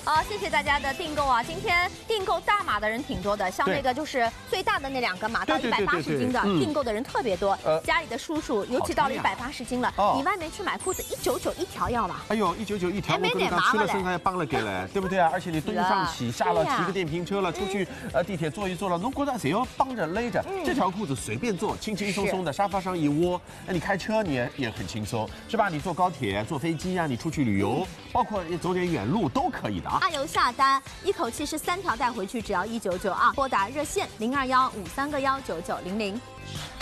好，谢谢大家的订购啊！今天订购大码的人挺多的，像那个就是最大的那2个码到180斤的，订购的人特别多。家里的叔叔，尤其到了180斤了，你外面去买裤子199一条要吧？ 哎呦，199一条，我跟你讲，吃了身上也帮了给了，对不对啊？而且你东上西下了，骑个电瓶车了，出去地铁坐一坐了，侬觉得谁要帮着勒着？这条裤子随便坐，轻轻松松的，沙发上一窝。那你开车你也很轻松，是吧？你坐高铁、坐飞机啊，你出去旅游，包括走点远路都可以的啊。 按邮下单，一口气是3条带回去，只要199啊！拨打热线0215319900。